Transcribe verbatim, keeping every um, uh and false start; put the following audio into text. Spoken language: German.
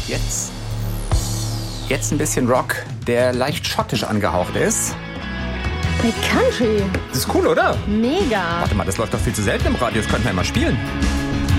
Jetzt. Jetzt ein bisschen Rock, der leicht schottisch angehaucht ist. Mit Country. Das ist cool, oder? Mega. Warte mal, das läuft doch viel zu selten im Radio. Das könnten wir ja mal spielen.